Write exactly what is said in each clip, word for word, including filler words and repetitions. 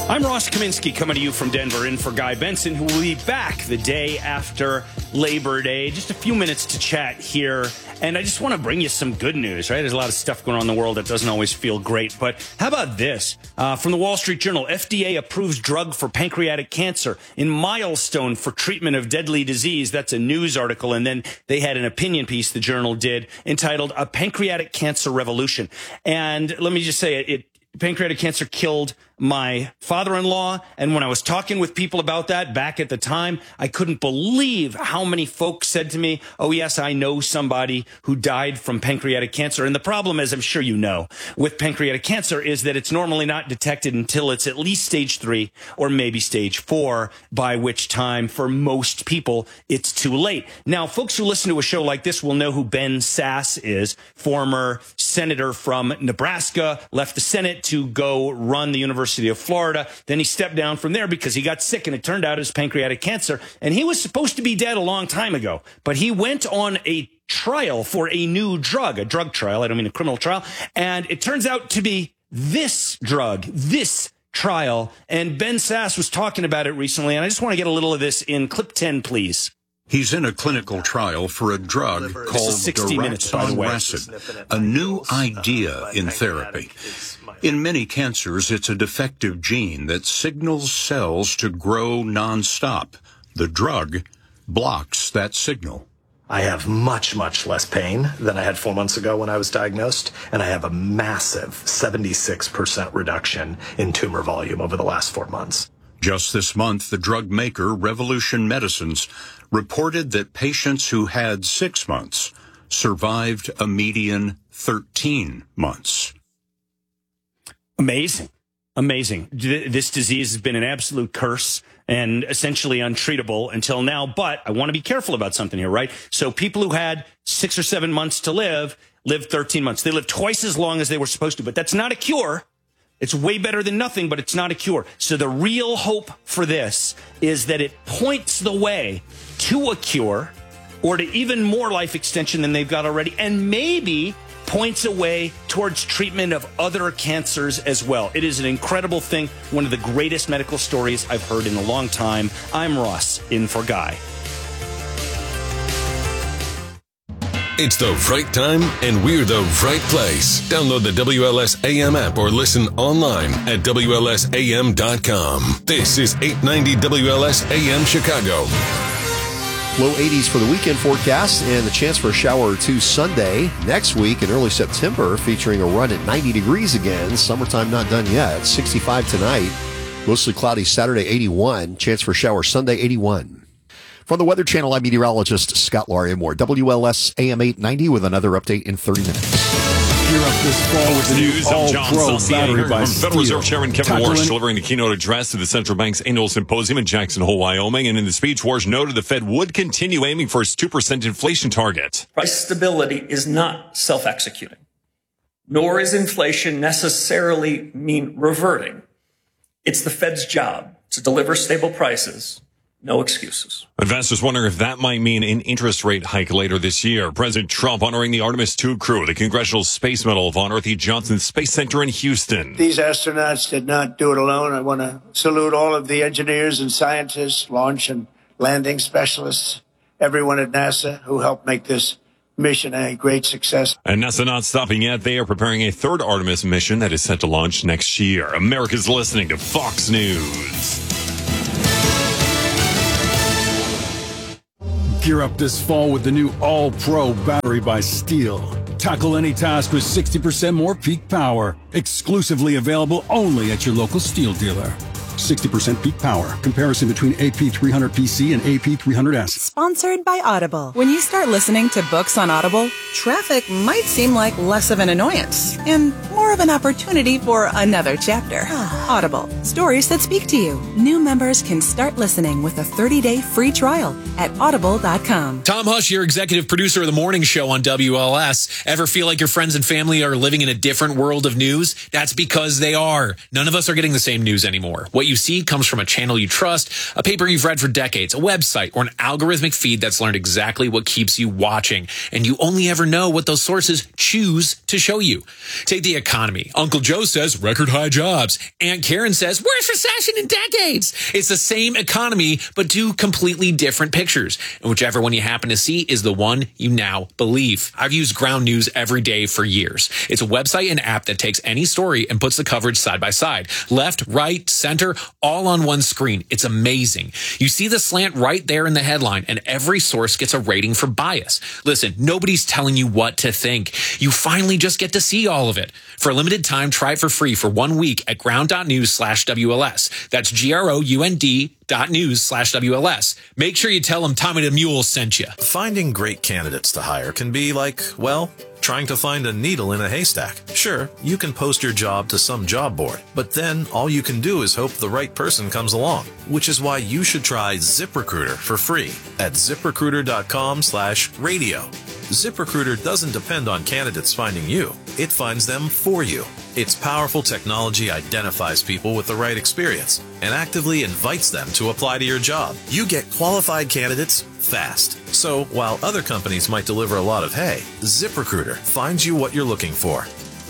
I'm Ross Kaminsky coming to you from Denver in for Guy Benson, who will be back the day after Labor Day. Just a few minutes to chat here. And I just want to bring you some good news, right? There's a lot of stuff going on in the world that doesn't always feel great. But how about this? Uh, from the Wall Street Journal, F D A approves drug for pancreatic cancer in milestone for treatment of deadly disease. That's a news article. And then they had an opinion piece, the Journal did, entitled A Pancreatic Cancer Revolution. And let me just say it, it pancreatic cancer killed my father-in-law, and when I was talking with people about that back at the time, I couldn't believe how many folks said to me, oh yes, I know somebody who died from pancreatic cancer. And the problem, as I'm sure you know, with pancreatic cancer is that it's normally not detected until it's at least stage three or maybe stage four, by which time for most people it's too late. Now, folks who listen to a show like this will know who Ben Sasse is, former senator from Nebraska, left the Senate to go run the University of Florida. Then he stepped down from there because he got sick, and it turned out it was pancreatic cancer. And he was supposed to be dead a long time ago, but he went on a trial for a new drug, a drug trial. I don't mean a criminal trial. And it turns out to be this drug, this trial. And Ben Sasse was talking about it recently. And I just want to get a little of this in clip ten, please. He's in a clinical trial for a drug called daraxonrasib, a new idea in therapy. In many cancers, it's a defective gene that signals cells to grow nonstop. The drug blocks that signal. I have much, much less pain than I had four months ago when I was diagnosed, and I have a massive seventy-six percent reduction in tumor volume over the last four months. Just this month, the drug maker Revolution Medicines reported that patients who had six months survived a median thirteen months. Amazing. Amazing. This disease has been an absolute curse and essentially untreatable until now. But I want to be careful about something here, right? So people who had six or seven months to live lived thirteen months. They lived twice as long as they were supposed to. But that's not a cure. It's way better than nothing, but it's not a cure. So the real hope for this is that it points the way to a cure or to even more life extension than they've got already, and maybe points a way towards treatment of other cancers as well. It is an incredible thing, one of the greatest medical stories I've heard in a long time. I'm Ross, in for Guy. It's the right time, and we're the right place. Download the W L S A M app or listen online at W L S A M dot com. This is eight ninety W L S A M Chicago. Low eighties for the weekend forecast, and the chance for a shower or two Sunday. Next week in early September, featuring a run at ninety degrees again. Summertime not done yet. sixty-five tonight. Mostly cloudy Saturday, eighty-one. Chance for a shower Sunday, eighty-one. From the Weather Channel, I'm meteorologist Scott Larimore. W L S A M eight ninety with another update in thirty minutes. Gear up this fall with the News. new I'm John all-pro battery by from Federal Reserve Chairman Kevin Tackling. Warsh delivering the keynote address to the central bank's annual symposium in Jackson Hole, Wyoming. And in the speech, Warsh noted the Fed would continue aiming for its two percent inflation target. Price stability is not self-executing, nor is inflation necessarily mean reverting. It's the Fed's job to deliver stable prices. No excuses. Investors wondering if that might mean an interest rate hike later this year. President Trump honoring the Artemis two crew, the Congressional Space Medal of Honor at the Johnson Space Center in Houston. These astronauts did not do it alone. I want to salute all of the engineers and scientists, launch and landing specialists, everyone at NASA who helped make this mission a great success. And NASA not stopping yet. They are preparing a third Artemis mission that is set to launch next year. America's listening to Fox News. Gear up this fall with the new all-pro battery by Steel. Tackle any task with sixty percent more peak power. Exclusively available only at your local Steel dealer. sixty percent peak power. Comparison between A P three hundred P C and A P three hundred S. Sponsored by Audible. When you start listening to books on Audible, traffic might seem like less of an annoyance and more of an opportunity for another chapter. Audible. Stories that speak to you. New members can start listening with a thirty-day free trial at audible dot com. Tom Hush, your executive producer of the morning show on W L S. Ever feel like your friends and family are living in a different world of news? That's because they are. None of us are getting the same news anymore. What What you see comes from a channel you trust, a paper you've read for decades, a website, or an algorithmic feed that's learned exactly what keeps you watching. And you only ever know what those sources choose to show you. Take the economy. Uncle Joe says record high jobs. Aunt Karen says worst recession in decades. It's the same economy, but two completely different pictures. And whichever one you happen to see is the one you now believe. I've used Ground News every day for years. It's a website and app that takes any story and puts the coverage side by side. Left, right, center, all on one screen. It's amazing. You see the slant right there in the headline, and every source gets a rating for bias. Listen, nobody's telling you what to think. You finally just get to see all of it. For a limited time, try it for free for one week at ground.news slash WLS. That's G-R-O-U-N-D dot news slash W L S. Make sure you tell them Tommy the Mule sent you. Finding great candidates to hire can be like, well, trying to find a needle in a haystack. Sure, you can post your job to some job board, but then all you can do is hope the right person comes along, which is why you should try ZipRecruiter for free at ZipRecruiter.com slash radio. ZipRecruiter doesn't depend on candidates finding you. It finds them for you. Its powerful technology identifies people with the right experience and actively invites them to apply to your job. You get qualified candidates fast. So while other companies might deliver a lot of hay, ZipRecruiter finds you what you're looking for.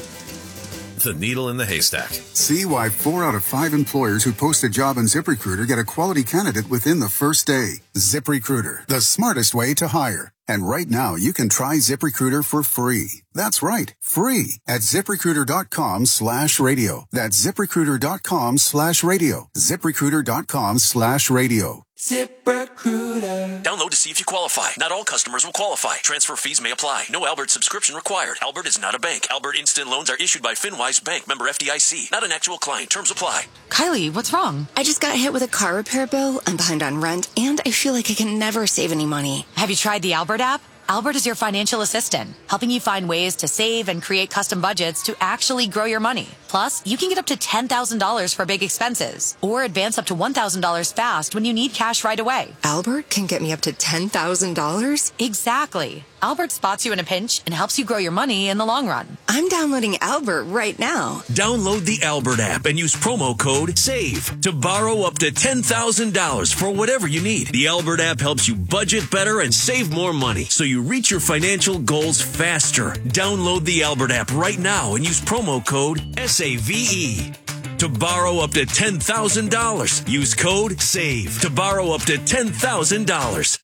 The needle in the haystack. See why four out of five employers who post a job on ZipRecruiter get a quality candidate within the first day. ZipRecruiter, the smartest way to hire. And right now, you can try ZipRecruiter for free. That's right, free at ZipRecruiter.com slash radio. That's ZipRecruiter.com slash radio. ZipRecruiter.com slash radio. ZipRecruiter. Download to see if you qualify. Not all customers will qualify. Transfer fees may apply. No Albert subscription required. Albert is not a bank. Albert Instant Loans are issued by FinWise Bank, member F D I C. Not an actual client. Terms apply. Kylie, what's wrong? I just got hit with a car repair bill. I'm behind on rent, and I feel like I can never save any money. Have you tried the Albert app? Albert is your financial assistant, helping you find ways to save and create custom budgets to actually grow your money. Plus, you can get up to ten thousand dollars for big expenses or advance up to one thousand dollars fast when you need cash right away. Albert can get me up to ten thousand dollars? Exactly. Albert spots you in a pinch and helps you grow your money in the long run. I'm downloading Albert right now. Download the Albert app and use promo code SAVE to borrow up to ten thousand dollars for whatever you need. The Albert app helps you budget better and save more money so you reach your financial goals faster. Download the Albert app right now and use promo code S A V E. To borrow up to ten thousand dollars, use code SAVE to borrow up to ten thousand dollars.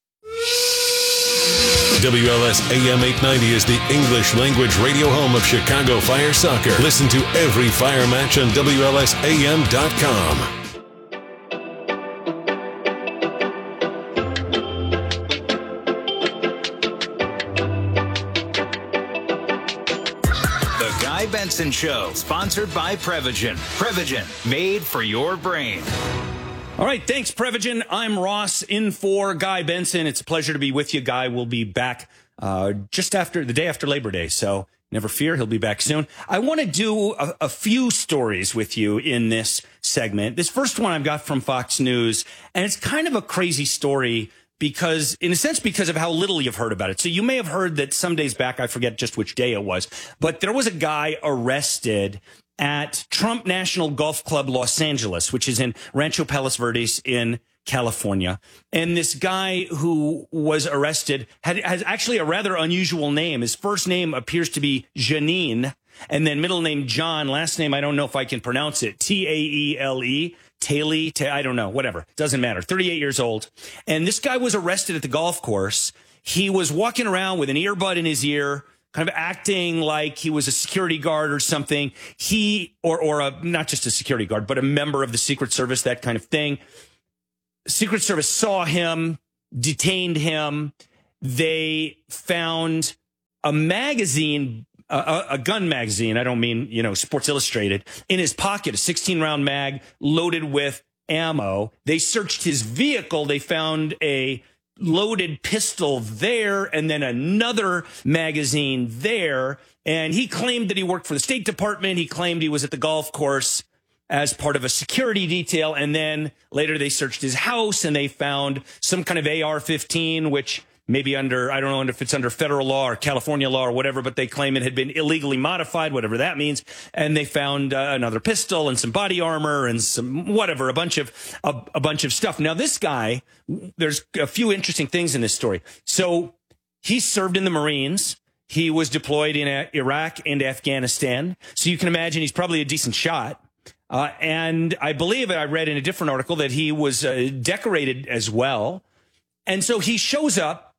W L S A M eight ninety is the English language radio home of Chicago Fire Soccer. Listen to every Fire match on W L S A M dot com. Benson Show, sponsored by Prevagen. Prevagen, made for your brain. All right, thanks, Prevagen. I'm Ross, in for Guy Benson. It's a pleasure to be with you. Guy will be back uh, just after the day after Labor Day, so never fear, he'll be back soon. I want to do a, a few stories with you in this segment. This first one I've got from Fox News, and it's kind of a crazy story because, in a sense, because of how little you've heard about it. So you may have heard that some days back, I forget just which day it was, but there was a guy arrested at Trump National Golf Club Los Angeles, which is in Rancho Palos Verdes in California. And this guy who was arrested had has actually a rather unusual name. His first name appears to be Janine, and then middle name John, last name I don't know if I can pronounce it, T A E L E. Taylor, I don't know, whatever. Doesn't matter. thirty-eight years old. And this guy was arrested at the golf course. He was walking around with an earbud in his ear, kind of acting like he was a security guard or something. He, or, or a, not just a security guard, but a member of the Secret Service, that kind of thing. Secret Service saw him, detained him. They found a magazine, A, a gun magazine, I don't mean, you know, Sports Illustrated, in his pocket, a sixteen round mag loaded with ammo. They searched his vehicle. They found a loaded pistol there and then another magazine there. And he claimed that he worked for the State Department. He claimed he was at the golf course as part of a security detail. And then later they searched his house and they found some kind of A R fifteen, which maybe under, I don't know if it's under federal law or California law or whatever, but they claim it had been illegally modified, whatever that means. And they found uh, another pistol and some body armor and some whatever, a bunch of a, a bunch of stuff. Now, this guy, there's a few interesting things in this story. So he served in the Marines. He was deployed in Iraq and Afghanistan. So you can imagine he's probably a decent shot. Uh, and I believe I read in a different article that he was uh, decorated as well. And so he shows up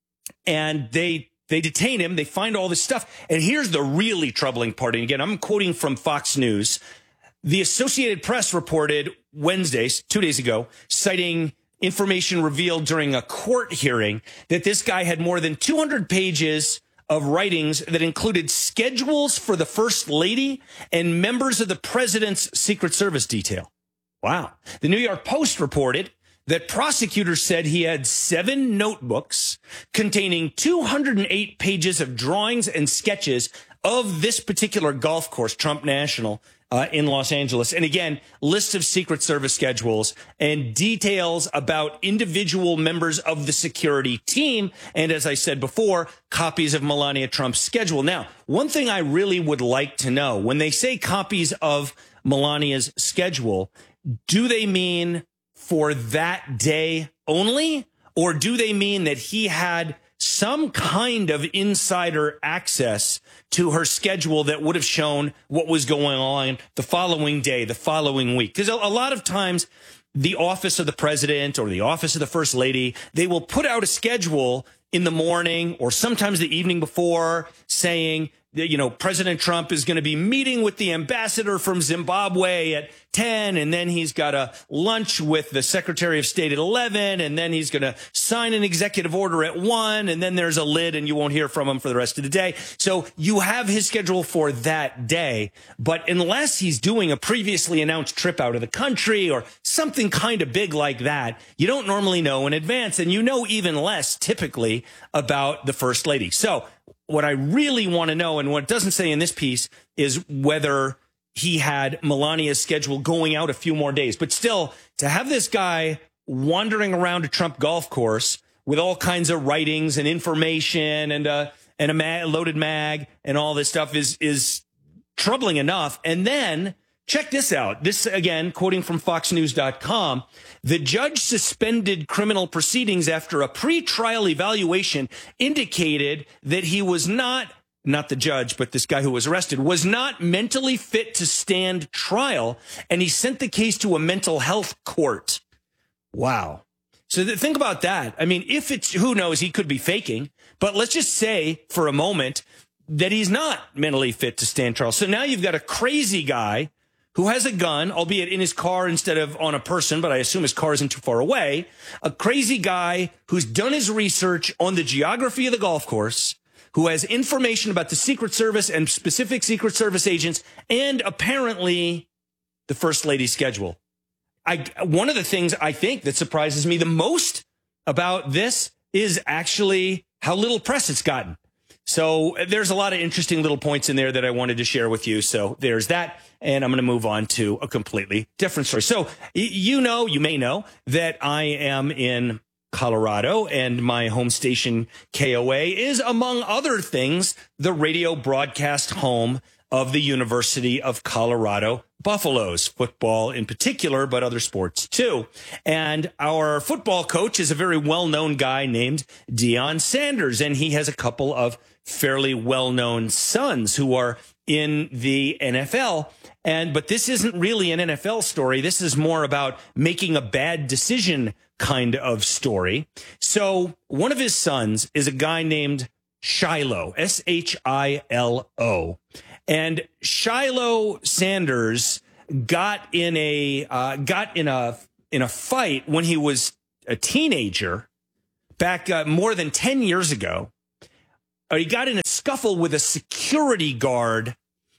and they they detain him. They find all this stuff. And here's the really troubling part. And again, I'm quoting from Fox News. The Associated Press reported Wednesday, two days ago, citing information revealed during a court hearing that this guy had more than two hundred pages of writings that included schedules for the First Lady and members of the president's Secret Service detail. Wow. The New York Post reported that prosecutors said he had seven notebooks containing two hundred eight pages of drawings and sketches of this particular golf course, Trump National, uh, in Los Angeles. And again, lists of Secret Service schedules and details about individual members of the security team. And as I said before, copies of Melania Trump's schedule. Now, one thing I really would like to know, when they say copies of Melania's schedule, do they mean for that day only? Or do they mean that he had some kind of insider access to her schedule that would have shown what was going on the following day, the following week? Because a, a lot of times the office of the president or the office of the first lady, they will put out a schedule in the morning or sometimes the evening before saying, you know, President Trump is going to be meeting with the ambassador from Zimbabwe at ten, and then he's got a lunch with the Secretary of State at eleven, and then he's going to sign an executive order at one, and then there's a lid and you won't hear from him for the rest of the day. So you have his schedule for that day, but unless he's doing a previously announced trip out of the country or something kind of big like that, you don't normally know in advance, and you know even less typically about the First Lady. So what I really want to know, and what it doesn't say in this piece, is whether he had Melania's schedule going out a few more days. But still, to have this guy wandering around a Trump golf course with all kinds of writings and information and a, and a mag, loaded mag and all this stuff is, is troubling enough. And then check this out. This, again, quoting from fox news dot com, the judge suspended criminal proceedings after a pretrial evaluation indicated that he was not, not the judge, but this guy who was arrested, was not mentally fit to stand trial, and he sent the case to a mental health court. Wow. So th- think about that. I mean, if it's, who knows, he could be faking, but let's just say for a moment that he's not mentally fit to stand trial. So now you've got a crazy guy who has a gun, albeit in his car instead of on a person, but I assume his car isn't too far away. A crazy guy who's done his research on the geography of the golf course, who has information about the Secret Service and specific Secret Service agents, and apparently the First Lady's schedule. I, one of the things I think that surprises me the most about this is actually how little press it's gotten. So there's a lot of interesting little points in there that I wanted to share with you. So there's that. And I'm going to move on to a completely different story. So you know, you may know that I am in Colorado, and my home station K O A is, among other things, the radio broadcast home of the University of Colorado Buffaloes, football in particular, but other sports too. And our football coach is a very well-known guy named Deion Sanders, and he has a couple of fairly well-known sons who are in the N F L. And but this isn't really an N F L story. This is more about making a bad decision kind of story. So one of his sons is a guy named Shiloh, S H I L O. And Shiloh Sanders got in a uh, got in a in a fight when he was a teenager back uh, more than ten years ago. Uh, he got in a scuffle with a security guard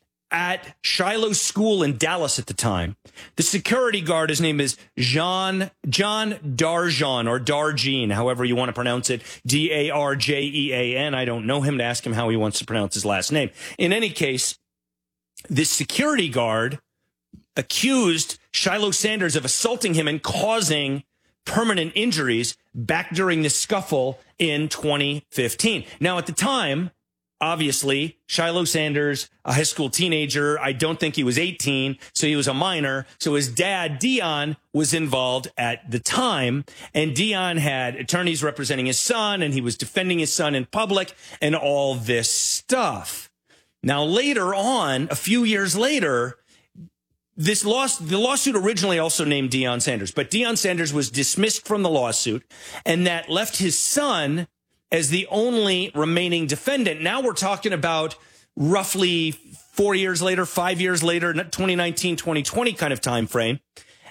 at Shiloh School in Dallas at the time. The security guard, his name is Jean, John Darjean, or Darjean, however you want to pronounce it, D A R J E A N. I don't know him to ask him how he wants to pronounce his last name. In any case, this security guard accused Shiloh Sanders of assaulting him and causing permanent injuries back during the scuffle in twenty fifteen. Now, at the time, obviously, Shiloh Sanders, a high school teenager, I don't think he was eighteen, so he was a minor. So his dad, Dion, was involved at the time, and Dion had attorneys representing his son, and he was defending his son in public and all this stuff. Now, later on, a few years later, this loss, the lawsuit originally also named Deion Sanders, but Deion Sanders was dismissed from the lawsuit, and that left his son as the only remaining defendant. Now we're talking about roughly four years later, five years later, twenty nineteen, twenty twenty kind of time frame.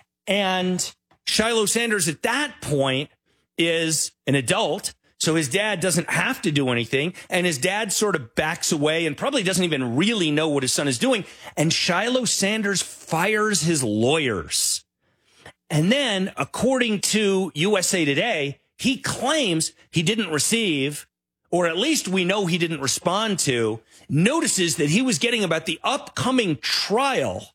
And Shiloh Sanders at that point is an adult, so his dad doesn't have to do anything. And his dad sort of backs away and probably doesn't even really know what his son is doing. And Shiloh Sanders fires his lawyers. And then, according to U S A Today, he claims he didn't receive, or at least we know he didn't respond to, notices that he was getting about the upcoming trial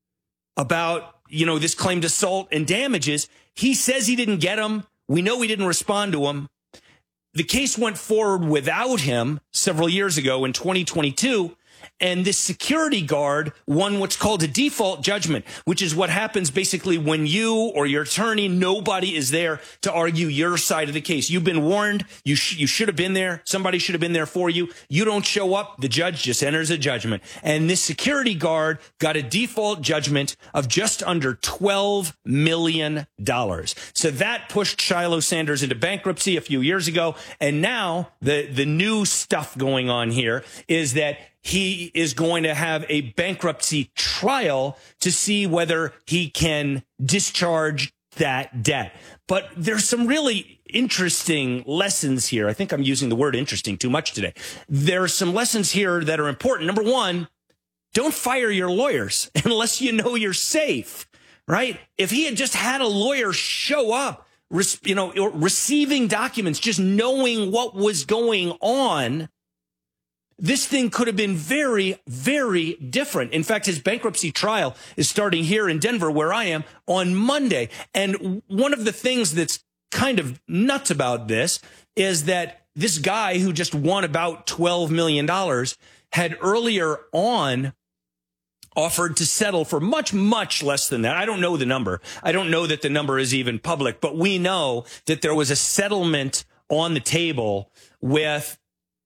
about, you know, this claimed assault and damages. He says he didn't get them. We know he didn't respond to them. The case went forward without him several years ago in twenty twenty-two. And this security guard won what's called a default judgment, which is what happens basically when you or your attorney, nobody is there to argue your side of the case. You've been warned. You, sh- you should have been there. Somebody should have been there for you. You don't show up. The judge just enters a judgment. And this security guard got a default judgment of just under twelve million dollars. So that pushed Shiloh Sanders into bankruptcy a few years ago. And now the, the new stuff going on here is that he is going to have a bankruptcy trial to see whether he can discharge that debt. But there's some really interesting lessons here. I think I'm using the word interesting too much today. There are some lessons here that are important. Number one, don't fire your lawyers unless you know you're safe, right? If he had just had a lawyer show up, you know, receiving documents, just knowing what was going on, this thing could have been very, very different. In fact, his bankruptcy trial is starting here in Denver, where I am, on Monday. And one of the things that's kind of nuts about this is that this guy who just won about twelve million dollars had earlier on offered to settle for much, much less than that. I don't know the number. I don't know that the number is even public, but we know that there was a settlement on the table with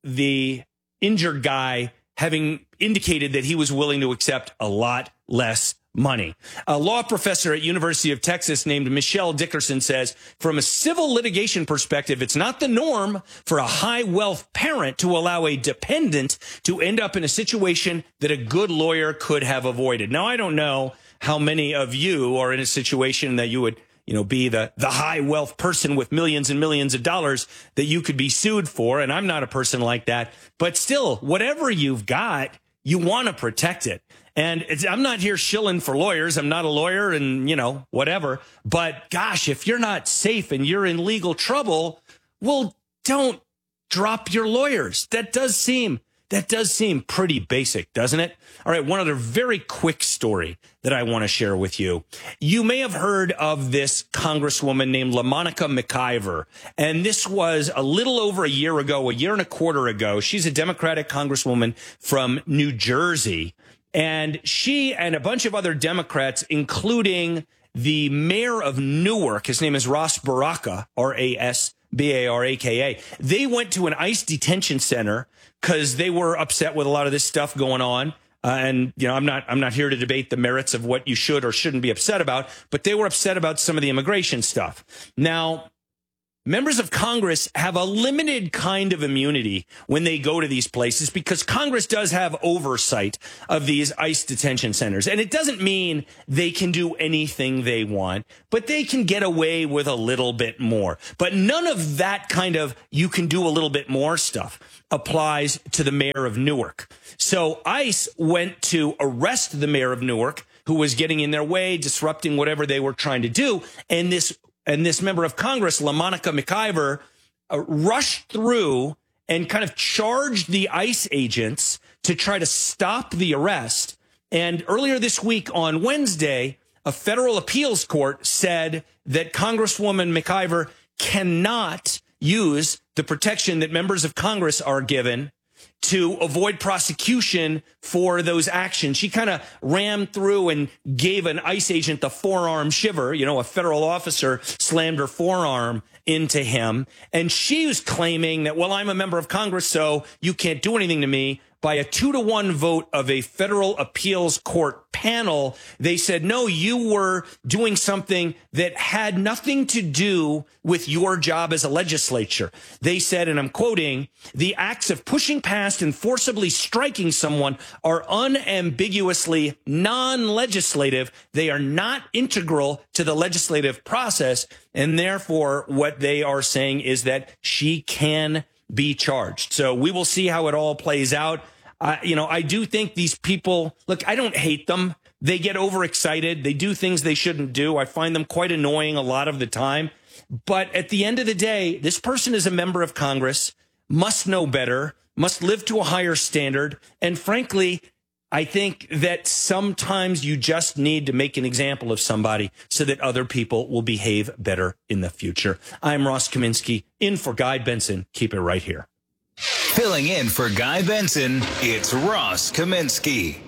the injured guy having indicated that he was willing to accept a lot less money. A law professor at University of Texas named Michelle Dickerson says, from a civil litigation perspective, it's not the norm for a high wealth parent to allow a dependent to end up in a situation that a good lawyer could have avoided. Now, I don't know how many of you are in a situation that you would, you know, be the, the high wealth person with millions and millions of dollars that you could be sued for. And I'm not a person like that. But still, whatever you've got, you want to protect it. And it's, I'm not here shilling for lawyers. I'm not a lawyer and, you know, whatever. But gosh, if you're not safe and you're in legal trouble, well, don't drop your lawyers. That does seem That does seem pretty basic, doesn't it? All right, one other very quick story that I want to share with you. You may have heard of this congresswoman named LaMonica McIver, and this was a little over a year ago, a year and a quarter ago. She's a Democratic congresswoman from New Jersey, and she and a bunch of other Democrats, including the mayor of Newark, his name is Ras Baraka, R A S B A R A K A, they went to an ICE detention center because they were upset with a lot of this stuff going on. Uh, and, you know, I'm not I'm not here to debate the merits of what you should or shouldn't be upset about, but they were upset about some of the immigration stuff. Now, members of Congress have a limited kind of immunity when they go to these places because Congress does have oversight of these ICE detention centers. And it doesn't mean they can do anything they want, but they can get away with a little bit more. But none of that kind of you can do a little bit more stuff applies to the mayor of Newark. So ICE went to arrest the mayor of Newark, who was getting in their way, disrupting whatever they were trying to do. And this And this member of Congress, LaMonica McIver, uh, rushed through and kind of charged the ICE agents to try to stop the arrest. And earlier this week on Wednesday, a federal appeals court said that Congresswoman McIver cannot use the protection that members of Congress are given to avoid prosecution for those actions. She kind of rammed through and gave an ICE agent the forearm shiver. You know, a federal officer slammed her forearm into him. And she was claiming that, well, I'm a member of Congress, so you can't do anything to me. By a two to one vote of a federal appeals court panel, they said, no, you were doing something that had nothing to do with your job as a legislature. They said, and I'm quoting, the acts of pushing past and forcibly striking someone are unambiguously non-legislative. They are not integral to the legislative process. And therefore, what they are saying is that she can be charged. So we will see how it all plays out. Uh, you know, I do think these people, look, I don't hate them. They get overexcited. They do things they shouldn't do. I find them quite annoying a lot of the time. But at the end of the day, this person is a member of Congress, must know better, must live to a higher standard. And frankly, I think that sometimes you just need to make an example of somebody so that other people will behave better in the future. I'm Ross Kaminsky, in for Guy Benson. Keep it right here. Filling in for Guy Benson, it's Ross Kaminsky.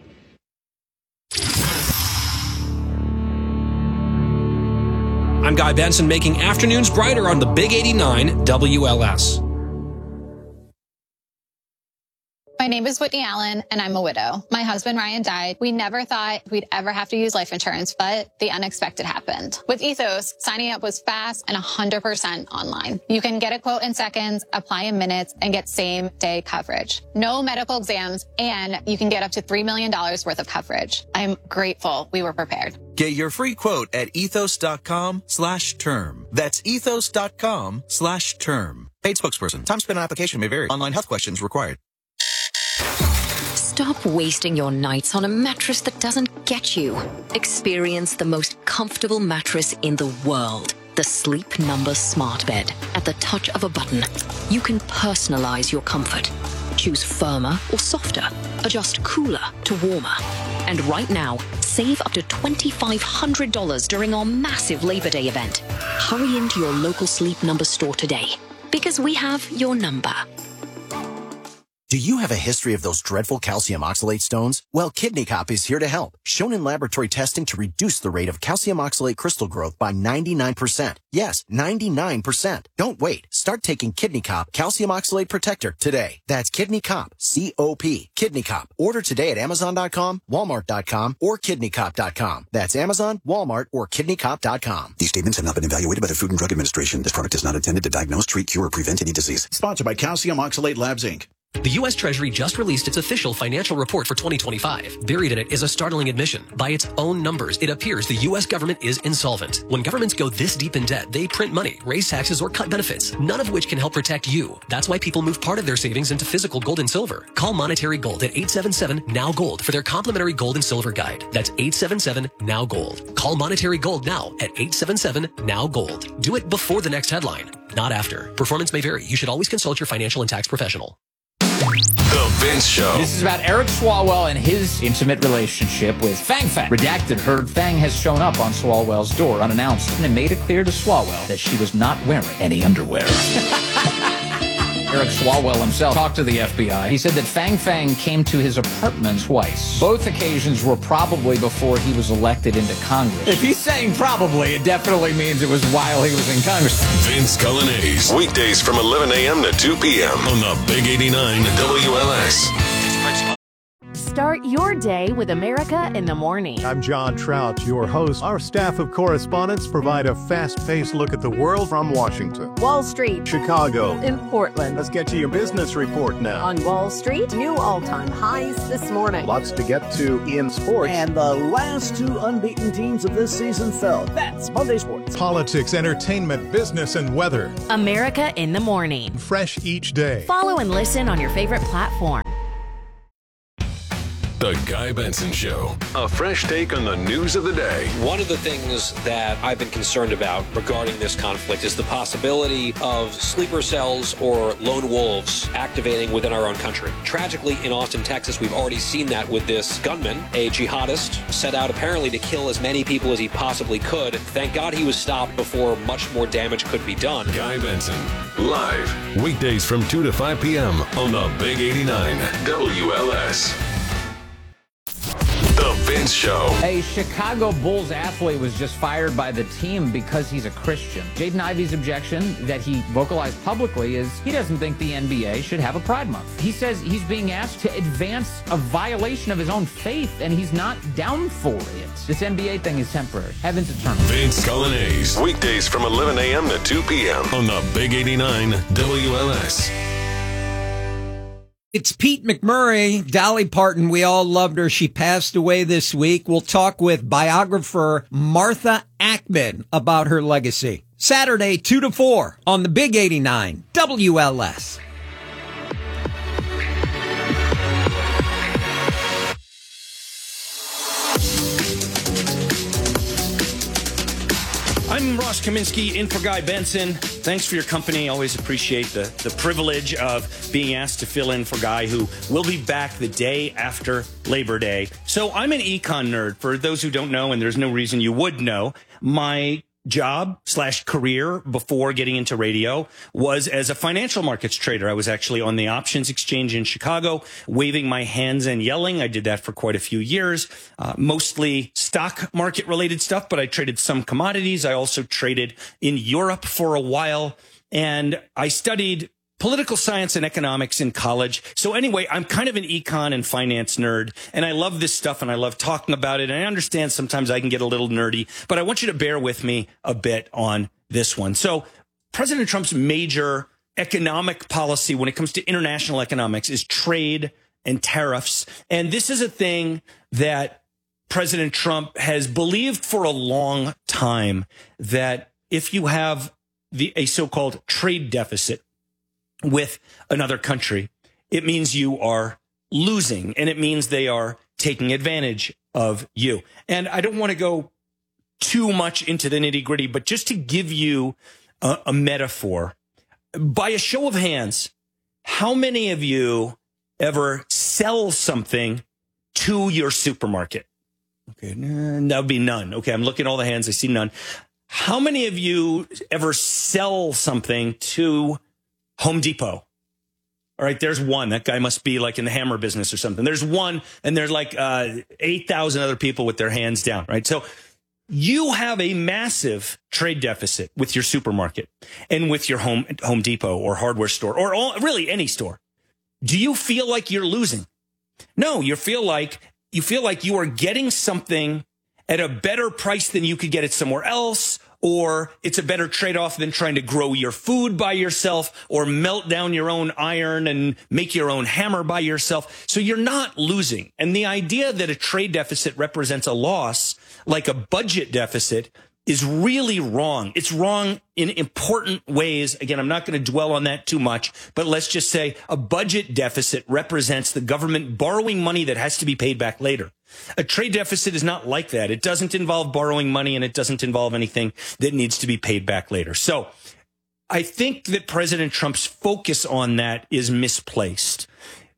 I'm Guy Benson, making afternoons brighter on the Big eighty-nine W L S. My name is Whitney Allen, and I'm a widow. My husband, Ryan, died. We never thought we'd ever have to use life insurance, but the unexpected happened. With Ethos, signing up was fast and one hundred percent online. You can get a quote in seconds, apply in minutes, and get same-day coverage. No medical exams, and you can get up to three million dollars worth of coverage. I'm grateful we were prepared. Get your free quote at ethos.com slash term. That's ethos.com slash term. Paid spokesperson. Time spent on application may vary. Online health questions required. Stop wasting your nights on a mattress that doesn't get you. Experience the most comfortable mattress in the world. The Sleep Number Smart Bed. At the touch of a button, you can personalize your comfort. Choose firmer or softer. Adjust cooler to warmer. And right now, save up to two thousand five hundred dollars during our massive Labor Day event. Hurry into your local Sleep Number store today, because we have your number. Do you have a history of those dreadful calcium oxalate stones? Well, Kidney Cop is here to help. Shown in laboratory testing to reduce the rate of calcium oxalate crystal growth by ninety-nine percent. Yes, ninety-nine percent. Don't wait. Start taking Kidney Cop Calcium Oxalate Protector today. That's Kidney Cop, C O P. Kidney Cop. Order today at amazon dot com, walmart dot com, or kidney cop dot com. That's Amazon, Walmart, or kidney cop dot com. These statements have not been evaluated by the Food and Drug Administration. This product is not intended to diagnose, treat, cure, or prevent any disease. Sponsored by Calcium Oxalate Labs, Incorporated. The U S Treasury just released its official financial report for twenty twenty-five. Buried in it is a startling admission. By its own numbers, it appears the U S government is insolvent. When governments go this deep in debt, they print money, raise taxes, or cut benefits, none of which can help protect you. That's why people move part of their savings into physical gold and silver. Call Monetary Gold at eight seven seven, N O W Gold for their complimentary gold and silver guide. That's eight seven seven, N O W Gold. Call Monetary Gold now at eight seven seven, N O W Gold. Do it before the next headline, not after. Performance may vary. You should always consult your financial and tax professional. The Vince Show. This is about Eric Swalwell and his intimate relationship with Fang Fang. Redacted heard Fang has shown up on Swalwell's door unannounced and made it clear to Swalwell that she was not wearing any underwear. Eric Swalwell himself talked to the F B I. He said that Fang Fang came to his apartment twice. Both occasions were probably before he was elected into Congress. If he's saying probably, it definitely means it was while he was in Congress. Vince Coglianese. Weekdays from eleven a.m. to two p.m. on the Big eighty-nine W L S. Start your day with America in the Morning. I'm John Trout, your host. Our staff of correspondents provide a fast-paced look at the world from Washington, Wall Street, Chicago, and Portland. Let's get to your business report now. On Wall Street, new all-time highs this morning. Lots to get to in sports. And the last two unbeaten teams of this season fell. That's Monday Sports. Politics, entertainment, business, and weather. America in the Morning. Fresh each day. Follow and listen on your favorite platform. The Guy Benson Show. A fresh take on the news of the day. One of the things that I've been concerned about regarding this conflict is the possibility of sleeper cells or lone wolves activating within our own country. Tragically, in Austin, Texas, we've already seen that with this gunman, a jihadist, set out apparently to kill as many people as he possibly could. Thank God he was stopped before much more damage could be done. Guy Benson, live, weekdays from two to five p.m. on the Big eighty-nine W L S. The Vince Show. A Chicago Bulls athlete was just fired by the team because he's a Christian. Jaden Ivey's objection that he vocalized publicly is he doesn't think the N B A should have a Pride Month. He says he's being asked to advance a violation of his own faith, and he's not down for it. This N B A thing is temporary. Heaven's eternal. Vince Coglianese, weekdays from eleven a.m. to two p.m. on the Big eighty-nine W L S. It's Pete McMurray, Dolly Parton. We all loved her. She passed away this week. We'll talk with biographer Martha Ackman about her legacy. Saturday, two to four on the Big eighty-nine W L S. I'm Ross Kaminsky, in for Guy Benson. Thanks for your company. Always appreciate the, the privilege of being asked to fill in for Guy, who will be back the day after Labor Day. So I'm an econ nerd. For those who don't know, and there's no reason you would know, my job slash career before getting into radio was as a financial markets trader. I was actually on the options exchange in Chicago, waving my hands and yelling. I did that for quite a few years, uh, mostly stock market related stuff, but I traded some commodities. I also traded in Europe for a while, and I studied political science and economics in college. So anyway, I'm kind of an econ and finance nerd, and I love this stuff, and I love talking about it. And I understand sometimes I can get a little nerdy, but I want you to bear with me a bit on this one. So President Trump's major economic policy when it comes to international economics is trade and tariffs. And this is a thing that President Trump has believed for a long time, that if you have the a so-called trade deficit with another country, it means you are losing, and it means they are taking advantage of you. And I don't want to go too much into the nitty gritty, but just to give you a, a metaphor, by a show of hands, how many of you ever sell something to your supermarket? Okay, that would be none. Okay, I'm looking at all the hands. I see none. How many of you ever sell something to Home Depot? All right, there's one. That guy must be like in the hammer business or something. There's one, and there's like uh, eight thousand other people with their hands down, right? So you have a massive trade deficit with your supermarket and with your home Home Depot or hardware store or all, really any store. Do you feel like you're losing? No, you feel like you feel like you are getting something at a better price than you could get it somewhere else, or it's a better trade-off than trying to grow your food by yourself or melt down your own iron and make your own hammer by yourself. So you're not losing. And the idea that a trade deficit represents a loss, like a budget deficit, is really wrong. It's wrong in important ways. Again, I'm not going to dwell on that too much, but let's just say a budget deficit represents the government borrowing money that has to be paid back later. A trade deficit is not like that. It doesn't involve borrowing money, and it doesn't involve anything that needs to be paid back later. So I think that President Trump's focus on that is misplaced.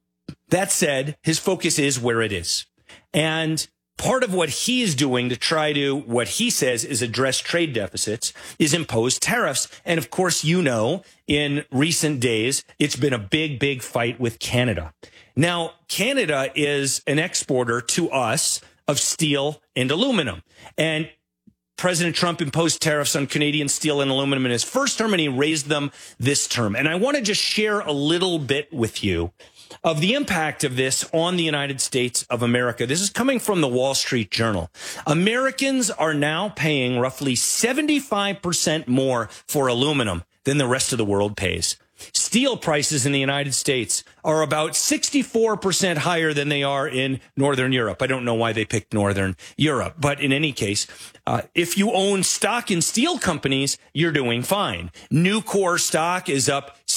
That said, his focus is where it is. And part of what he is doing to try to, what he says is address trade deficits, is impose tariffs. And of course, you know, in recent days, it's been a big, big fight with Canada. Now, Canada is an exporter to us of steel and aluminum. And President Trump imposed tariffs on Canadian steel and aluminum in his first term, and he raised them this term. And I want to just share a little bit with you of the impact of this on the United States of America. This is coming from the Wall Street Journal. Americans are now paying roughly seventy-five percent more for aluminum than the rest of the world pays. Steel prices in the United States are about sixty-four percent higher than they are in Northern Europe. I don't know why they picked Northern Europe, but in any case, uh, if you own stock in steel companies, you're doing fine. Nucor stock is up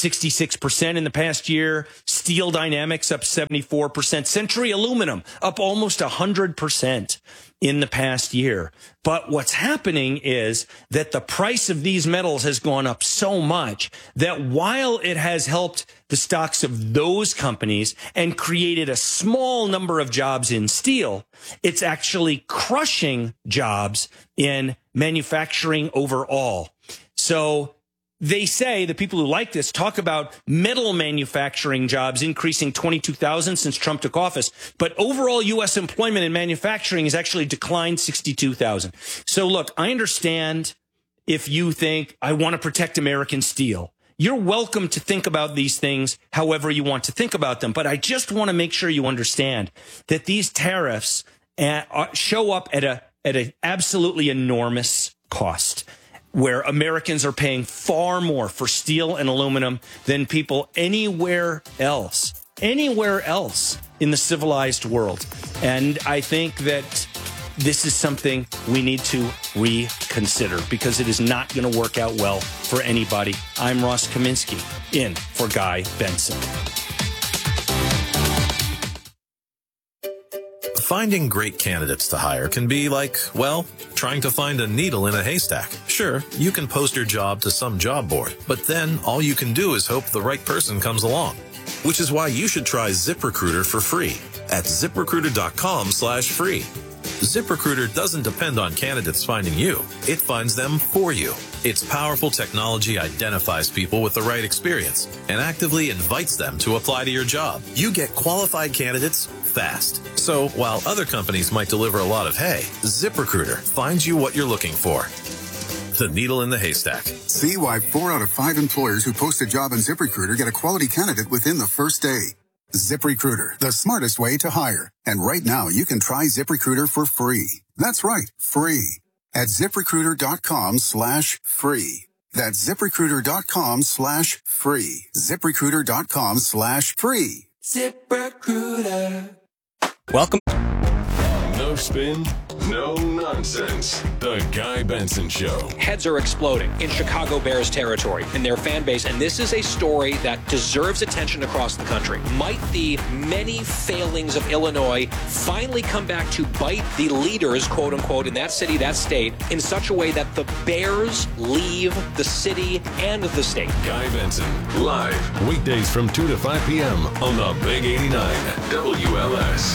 sixty-six percent in the past year. Steel Dynamics up seventy-four percent. Century Aluminum up almost one hundred percent in the past year. But what's happening is that the price of these metals has gone up so much that while it has helped the stocks of those companies and created a small number of jobs in steel, it's actually crushing jobs in manufacturing overall. So they say, the people who like this talk about metal manufacturing jobs increasing twenty-two thousand since Trump took office. But overall U S employment in manufacturing has actually declined sixty-two thousand. So look, I understand if you think I want to protect American steel. You're welcome to think about these things however you want to think about them. But I just want to make sure you understand that these tariffs uh, show up at a at an absolutely enormous cost, where Americans are paying far more for steel and aluminum than people anywhere else, anywhere else in the civilized world. And I think that this is something we need to reconsider because it is not going to work out well for anybody. I'm Ross Kaminsky, in for Guy Benson. Finding great candidates to hire can be like, well, trying to find a needle in a haystack. Sure, you can post your job to some job board, but then all you can do is hope the right person comes along. Which is why you should try ZipRecruiter for free at ZipRecruiter.com slash free. ZipRecruiter doesn't depend on candidates finding you. It finds them for you. Its powerful technology identifies people with the right experience and actively invites them to apply to your job. You get qualified candidates fast. So while other companies might deliver a lot of hay, ZipRecruiter finds you what you're looking for. The needle in the haystack. See why four out of five employers who post a job on ZipRecruiter get a quality candidate within the first day. ZipRecruiter, the smartest way to hire. And right now, you can try ZipRecruiter for free. That's right, free. At ZipRecruiter.com slash free. That's ZipRecruiter.com slash free. ZipRecruiter.com slash free. ZipRecruiter. Welcome. No spin, no nonsense. The Guy Benson Show. Heads are exploding in Chicago Bears territory in their fan base, and this is a story that deserves attention across the country. Might the many failings of Illinois finally come back to bite the leaders, quote unquote, in that city, that state, in such a way that the Bears leave the city and the state? Guy Benson, live, weekdays from two to five p.m. on the Big eighty-nine W L S.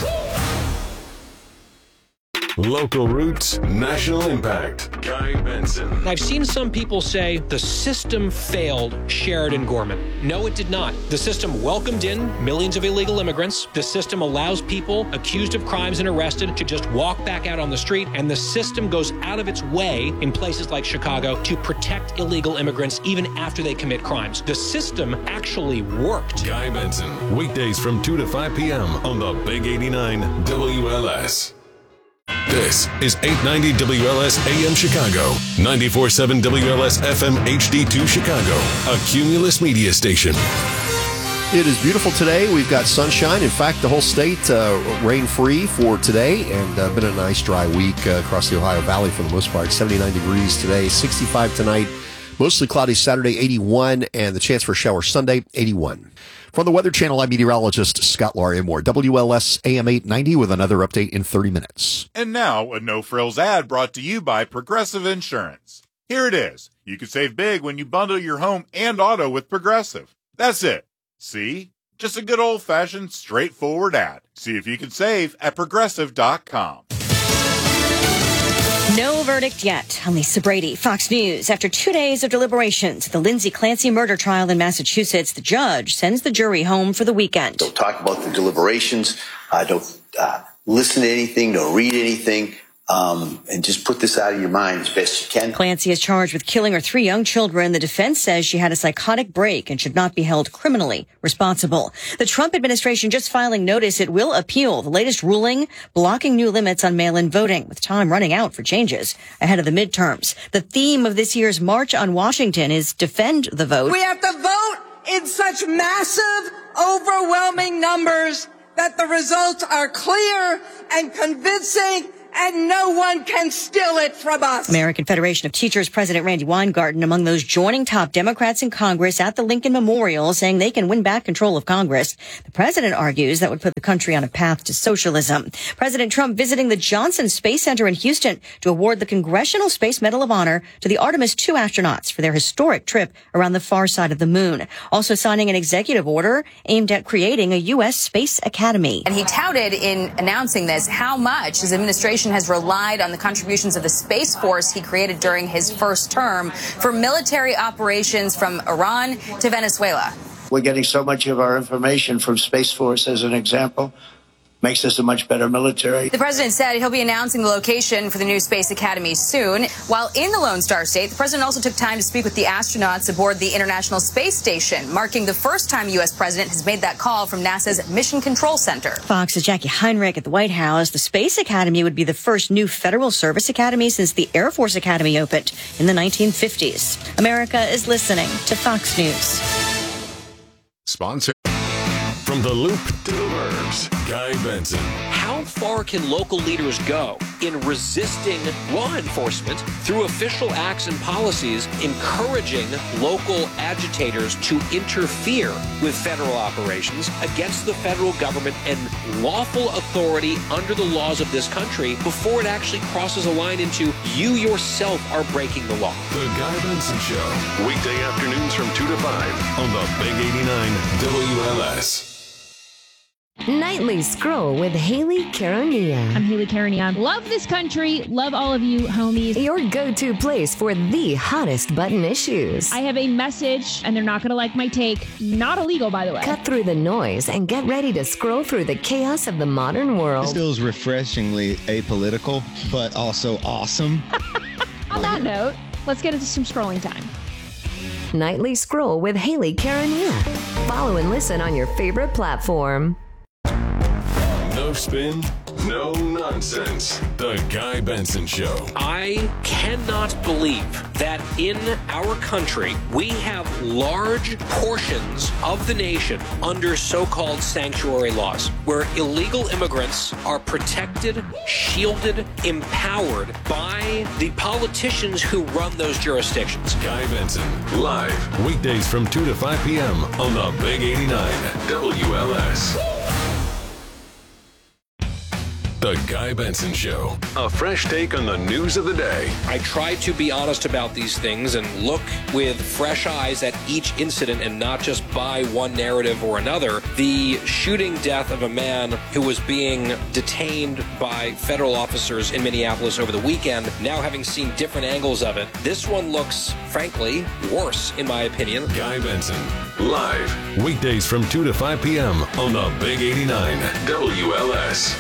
Local roots, national impact. Guy Benson. I've seen some people say the system failed Sheridan Gorman. No, it did not. The system welcomed in millions of illegal immigrants. The system allows people accused of crimes and arrested to just walk back out on the street. And the system goes out of its way in places like Chicago to protect illegal immigrants even after they commit crimes. The system actually worked. Guy Benson. Weekdays from two to five p.m. on the Big eighty-nine W L S. This is eight ninety W L S A M Chicago, ninety-four point seven W L S F M H D two Chicago, a Cumulus media station. It is beautiful today. We've got sunshine. In fact, the whole state uh, rain-free for today, and uh, been a nice dry week uh, across the Ohio Valley for the most part. seventy-nine degrees today, sixty-five tonight, mostly cloudy Saturday, eighty-one, and the chance for a shower Sunday, eighty-one. From the Weather Channel, I'm meteorologist Scott Larimore. W L S A M eight ninety with another update in thirty minutes. And now, a no-frills ad brought to you by Progressive Insurance. Here it is. You can save big when you bundle your home and auto with Progressive. That's it. See? Just a good old-fashioned, straightforward ad. See if you can save at Progressive dot com. No verdict yet on Lisa Brady. Fox News. After two days of deliberations at the Lindsay Clancy murder trial in Massachusetts, the judge sends the jury home for the weekend. Don't talk about the deliberations. Uh, don't uh, listen to anything. Don't read anything. Um, and just put this out of your mind as best you can. Clancy is charged with killing her three young children. The defense says she had a psychotic break and should not be held criminally responsible. The Trump administration just filing notice it will appeal the latest ruling blocking new limits on mail-in voting, with time running out for changes ahead of the midterms. The theme of this year's March on Washington is Defend the Vote. We have to vote in such massive, overwhelming numbers that the results are clear and convincing and no one can steal it from us. American Federation of Teachers President Randy Weingarten among those joining top Democrats in Congress at the Lincoln Memorial, saying they can win back control of Congress. The president argues that would put the country on a path to socialism. President Trump visiting the Johnson Space Center in Houston to award the Congressional Space Medal of Honor to the Artemis two astronauts for their historic trip around the far side of the moon. Also signing an executive order aimed at creating a U S Space Academy. And he touted in announcing this how much his administration has relied on the contributions of the Space Force he created during his first term for military operations from Iran to Venezuela. We're getting so much of our information from Space Force, as an example. Makes us a much better military. The president said he'll be announcing the location for the new Space Academy soon. While in the Lone Star State, the president also took time to speak with the astronauts aboard the International Space Station, marking the first time U S president has made that call from NASA's Mission Control Center. Fox's Jackie Heinrich at the White House. The Space Academy would be the first new federal service academy since the Air Force Academy opened in the nineteen fifties. America is listening to Fox News. Sponsor. From the Loop to the Burbs, Guy Benson. How far can local leaders go in resisting law enforcement through official acts and policies, encouraging local agitators to interfere with federal operations against the federal government and lawful authority under the laws of this country before it actually crosses a line into you yourself are breaking the law? The Guy Benson Show, weekday afternoons from two to five on the Big eighty-nine W L S. Nightly Scroll with Haley Caronia. I'm Haley Caronia. Love this country. Love all of you, homies. Your go-to place for the hottest button issues. I have a message, and they're not going to like my take. Not illegal, by the way. Cut through the noise and get ready to scroll through the chaos of the modern world. This feels refreshingly apolitical, but also awesome. On that note, let's get into some scrolling time. Nightly Scroll with Haley Caronia. Follow and listen on your favorite platform. No spin, no nonsense. The Guy Benson Show. I cannot believe that in our country we have large portions of the nation under so-called sanctuary laws, where illegal immigrants are protected, shielded, empowered by the politicians who run those jurisdictions. Guy Benson, live, weekdays from two to five p.m. on the Big eighty-nine W L S. The Guy Benson Show. A fresh take on the news of the day. I try to be honest about these things and look with fresh eyes at each incident and not just buy one narrative or another. The shooting death of a man who was being detained by federal officers in Minneapolis over the weekend, now having seen different angles of it, this one looks, frankly, worse, in my opinion. Guy Benson, live, weekdays from two to five p.m. on the Big eighty-nine W L S.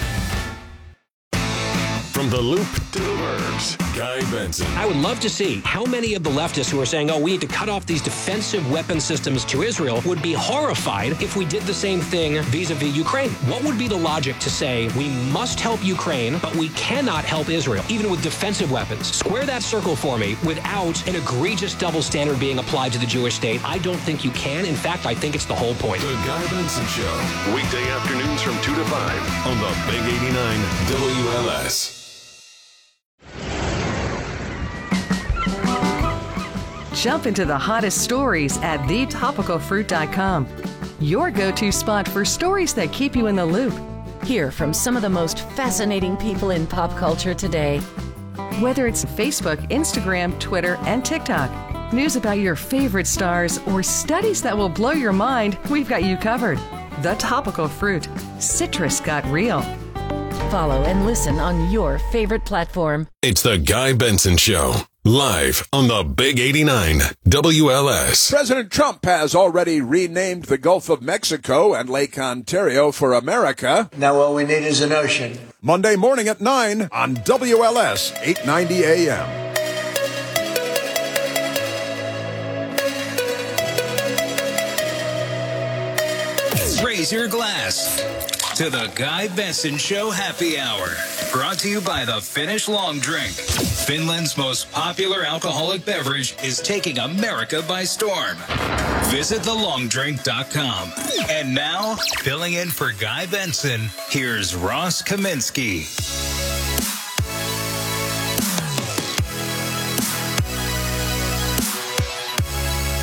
From the Loop to the Burbs, Guy Benson. I would love to see how many of the leftists who are saying, oh, we need to cut off these defensive weapon systems to Israel would be horrified if we did the same thing vis-a-vis Ukraine. What would be the logic to say we must help Ukraine, but we cannot help Israel, even with defensive weapons? Square that circle for me without an egregious double standard being applied to the Jewish state. I don't think you can. In fact, I think it's the whole point. The Guy Benson Show, weekday afternoons from two to five on the Big eighty-nine W L S. Jump into the hottest stories at the topical fruit dot com. Your go-to spot for stories that keep you in the loop. Hear from some of the most fascinating people in pop culture today. Whether it's Facebook, Instagram, Twitter, and TikTok, news about your favorite stars, or studies that will blow your mind, we've got you covered. The Topical Fruit. Citrus got real. Follow and listen on your favorite platform. It's the Guy Benson Show, live on the Big eighty-nine W L S. President Trump has already renamed the Gulf of Mexico and Lake Ontario for America. Now all we need is an ocean. Monday morning at nine on W L S eight ninety A M. Raise your glass to the Guy Benson Show Happy Hour. Brought to you by the Finnish Long Drink. Finland's most popular alcoholic beverage is taking America by storm. Visit the long drink dot com. And now, filling in for Guy Benson, here's Ross Kaminsky.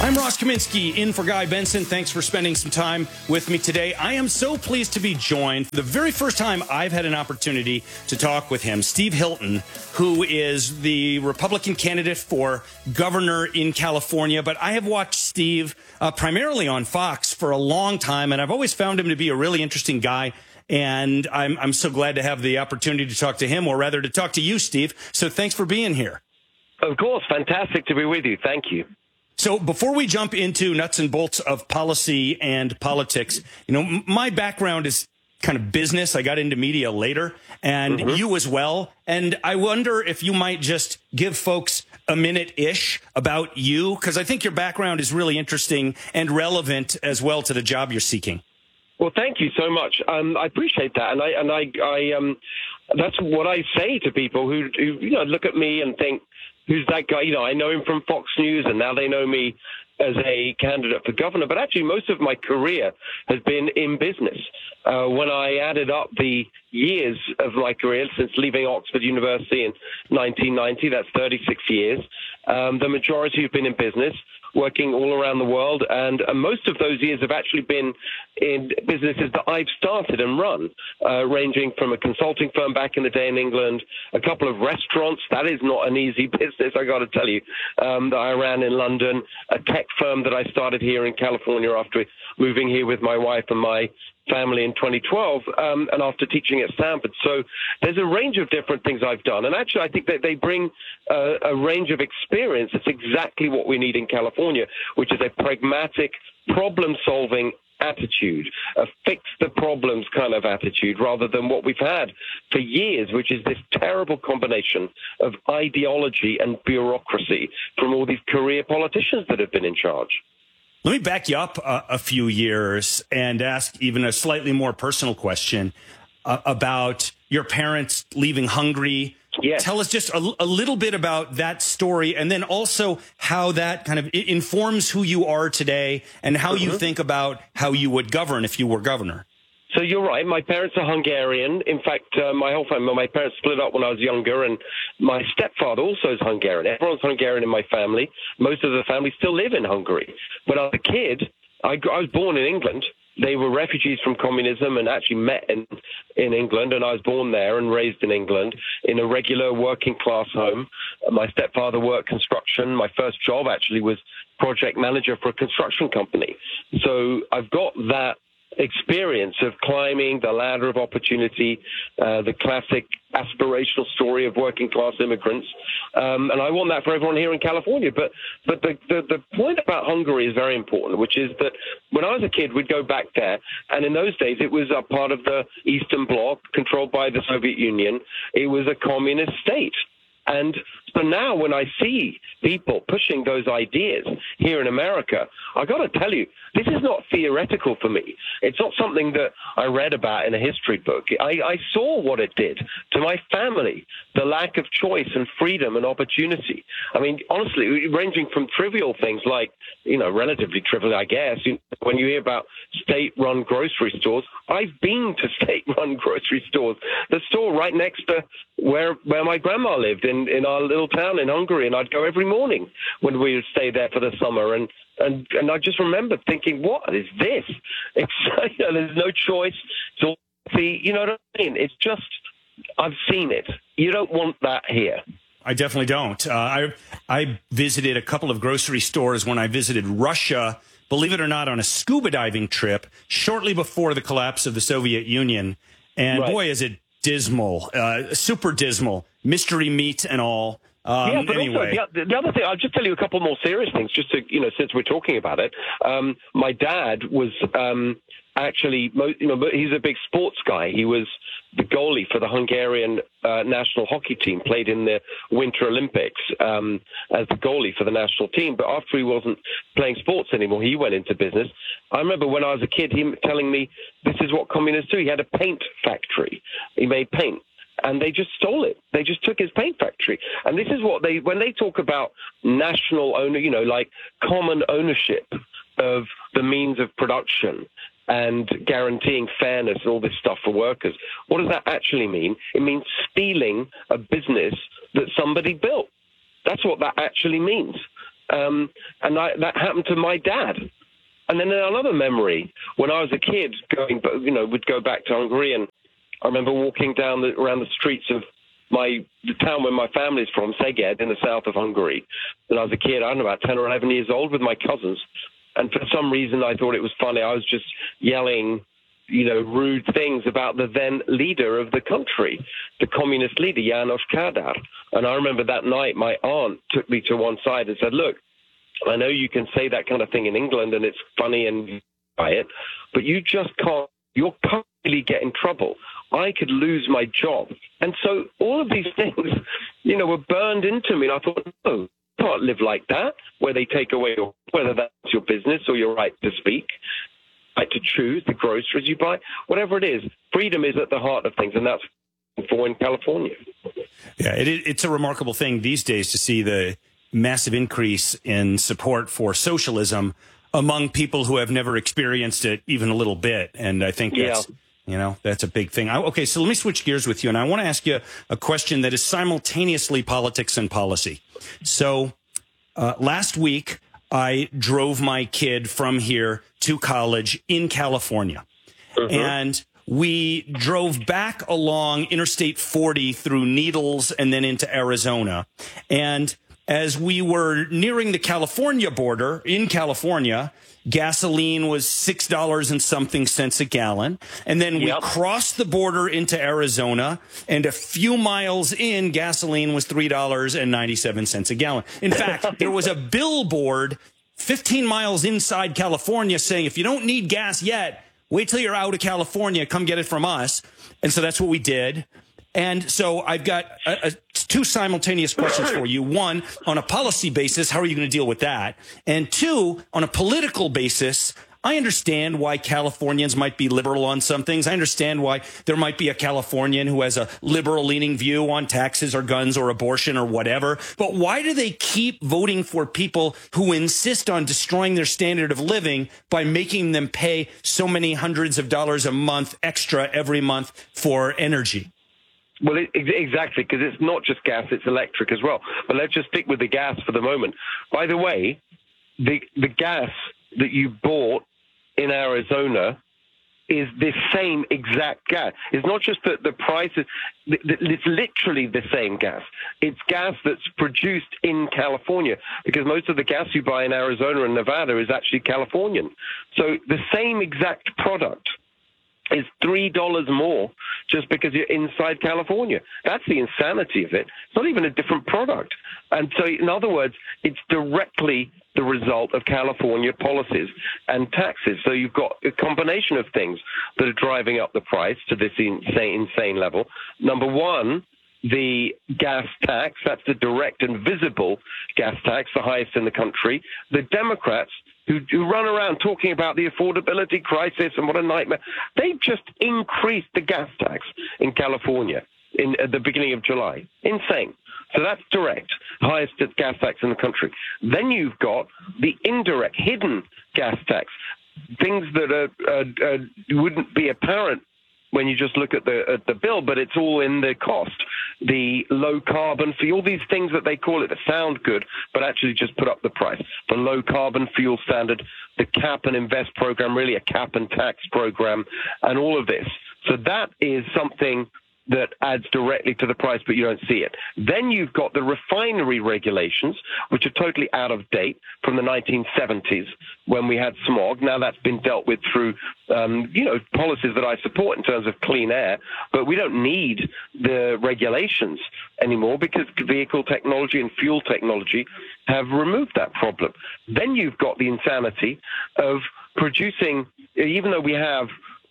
I'm Ross Kaminsky, in for Guy Benson. Thanks for spending some time with me today. I am so pleased to be joined for the very first time I've had an opportunity to talk with him, Steve Hilton, who is the Republican candidate for governor in California. But I have watched Steve uh, primarily on Fox for a long time, and I've always found him to be a really interesting guy. And I'm, I'm so glad to have the opportunity to talk to him, or rather to talk to you, Steve. So thanks for being here. Of course. Fantastic to be with you. Thank you. So before we jump into nuts and bolts of policy and politics, you know, my background is kind of business. I got into media later, and mm-hmm. you as well. And I wonder if you might just give folks a minute-ish about you, because I think your background is really interesting and relevant as well to the job you're seeking. Well, thank you so much. Um, I appreciate that. And I, and I, I, um, that's what I say to people who, who, you know, look at me and think, who's that guy? You know, I know him from Fox News, and now they know me as a candidate for governor. But actually, most of my career has been in business. Uh, when I added up the years of my career since leaving Oxford University in nineteen ninety, that's thirty-six years, um, the majority have been in business, working all around the world. And uh, most of those years have actually been in businesses that I've started and run, uh, ranging from a consulting firm back in the day in England, a couple of restaurants. That is not an easy business, I got to tell you, um, that I ran in London, a tech firm that I started here in California after moving here with my wife and my family in twenty twelve, um, and after teaching at Stanford. So there's a range of different things I've done. And actually, I think that they bring uh, a range of experience. It's exactly what we need in California, which is a pragmatic, problem-solving attitude, a fix-the-problems kind of attitude, rather than what we've had for years, which is this terrible combination of ideology and bureaucracy from all these career politicians that have been in charge. Let me back you up a, a few years and ask even a slightly more personal question uh, about your parents leaving Hungary. Yes. Tell us just a, a little bit about that story, and then also how that kind of informs who you are today and how mm-hmm. you think about how you would govern if you were governor. So you're right. My parents are Hungarian. In fact, uh, my whole family, my parents split up when I was younger, and my stepfather also is Hungarian. Everyone's Hungarian in my family. Most of the family still live in Hungary. When I was a kid, I, I was born in England. They were refugees from communism and actually met in, in England, and I was born there and raised in England in a regular working class home. My stepfather worked construction. My first job actually was project manager for a construction company. So I've got that experience of climbing the ladder of opportunity, uh, the classic aspirational story of working class immigrants. Um, and I want that for everyone here in California. But but the, the, the point about Hungary is very important, which is that when I was a kid, we'd go back there. And in those days, it was a part of the Eastern Bloc controlled by the Soviet Union. It was a communist state. And so now when I see people pushing those ideas here in America, I got to tell you, this is not theoretical for me. It's not something that I read about in a history book. I, I saw what it did to my family, the lack of choice and freedom and opportunity. I mean, honestly, ranging from trivial things like, you know, relatively trivial, I guess, you know, when you hear about state-run grocery stores, I've been to state-run grocery stores. The store right next to where where my grandma lived in, in our little town in Hungary, and I'd go every morning when we would stay there for the summer. And and, and I just remember thinking, what is this? It's, you know, there's no choice. It's all the, you know what I mean? It's just, I've seen it. You don't want that here. I definitely don't. Uh, I I visited a couple of grocery stores when I visited Russia, believe it or not, on a scuba diving trip shortly before the collapse of the Soviet Union. And right. boy, is it dismal, uh, super dismal, mystery meat and all. Um, yeah, but anyway. also, the, the other thing, I'll just tell you a couple more serious things, just to, you know, since we're talking about it. Um, my dad was um, actually, you know, he's a big sports guy. He was the goalie for the Hungarian uh, national hockey team, played in the Winter Olympics um, as the goalie for the national team. But after he wasn't playing sports anymore, he went into business. I remember when I was a kid, him telling me, this is what communists do. He had a paint factory. He made paint. And they just stole it. They just took his paint factory. And this is what they, when they talk about national owner, you know, like common ownership of the means of production and guaranteeing fairness and all this stuff for workers, what does that actually mean? It means stealing a business that somebody built. That's what that actually means. Um, and I, that happened to my dad. And then another memory, when I was a kid, going, you know, would go back to Hungary, and I remember walking down the, around the streets of my the town where my family's from, Szeged, in the south of Hungary. When I was a kid, I don't know, about ten or eleven years old, with my cousins. And for some reason, I thought it was funny. I was just yelling, you know, rude things about the then leader of the country, the communist leader, János Kádár. And I remember that night, my aunt took me to one side and said, look, I know you can say that kind of thing in England and it's funny and by it, but you just can't, you'll really get in trouble. I could lose my job. And so all of these things, you know, were burned into me. And I thought, no, you can't live like that, where they take away your, whether that's your business or your right to speak, right to choose the groceries you buy, whatever it is. Freedom is at the heart of things, and that's for in California. Yeah, it, it's a remarkable thing these days to see the massive increase in support for socialism among people who have never experienced it even a little bit. And I think that's, yeah. you know, that's a big thing. I, okay, so let me switch gears with you. And I want to ask you a question that is simultaneously politics and policy. So uh, last week, I drove my kid from here to college in California. Mm-hmm. And we drove back along Interstate forty through Needles and then into Arizona. And as we were nearing the California border in California, gasoline was six dollars and something cents a gallon. And then we yep. crossed the border into Arizona, and a few miles in, gasoline was three dollars and ninety-seven cents a gallon. In fact, there was a billboard fifteen miles inside California saying, if you don't need gas yet, wait till you're out of California, come get it from us. And so that's what we did. And so I've got a, a, two simultaneous questions for you. One, on a policy basis, how are you going to deal with that? And two, on a political basis, I understand why Californians might be liberal on some things. I understand why there might be a Californian who has a liberal-leaning view on taxes or guns or abortion or whatever. But why do they keep voting for people who insist on destroying their standard of living by making them pay so many hundreds of dollars a month extra every month for energy? Well, it, exactly, because it's not just gas, it's electric as well. But let's just stick with the gas for the moment. By the way, the the gas that you bought in Arizona is the same exact gas. It's not just that the price is, it's literally the same gas. It's gas that's produced in California, because most of the gas you buy in Arizona and Nevada is actually Californian. So the same exact product is three dollars more just because you're inside California. That's the insanity of it. It's not even a different product. And so, in other words, it's directly the result of California policies and taxes. So you've got a combination of things that are driving up the price to this insane, insane level. Number one, the gas tax. That's the direct and visible gas tax, the highest in the country. The Democrats, who, who run around talking about the affordability crisis and what a nightmare, they've just increased the gas tax in California in at the beginning of July. Insane. So that's direct, highest gas tax in the country. Then you've got the indirect, hidden gas tax, things that are, uh, uh, wouldn't be apparent when you just look at the at the bill, but it's all in the cost. The low carbon fuel, these things that they call it that sound good, but actually just put up the price. The low carbon fuel standard, the cap and invest program, really a cap and tax program, and all of this. So that is something that adds directly to the price, but you don't see it. Then you've got the refinery regulations, which are totally out of date from the nineteen seventies when we had smog. Now that's been dealt with through, um, you know, policies that I support in terms of clean air, but we don't need the regulations anymore because vehicle technology and fuel technology have removed that problem. Then you've got the insanity of producing, even though we have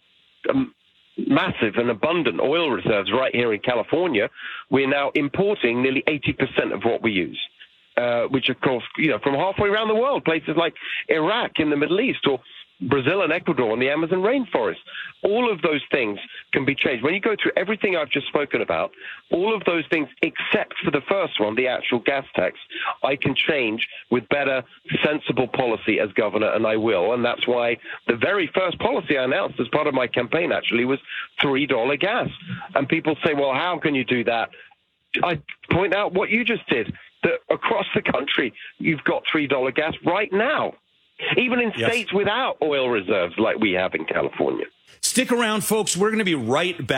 um, massive and abundant oil reserves right here in California, we're now importing nearly eighty percent of what we use, uh, which, of course, you know, from halfway around the world, places like Iraq in the Middle East or Brazil and Ecuador and the Amazon rainforest. All of those things can be changed. When you go through everything I've just spoken about, all of those things, except for the first one, the actual gas tax, I can change with better, sensible policy as governor, and I will. And that's why the very first policy I announced as part of my campaign actually was three dollars gas. And people say, well, how can you do that? I point out what you just did, that across the country, you've got three dollar gas right now, even in Yes. states without oil reserves like we have in California. Stick around, folks. We're going to be right back.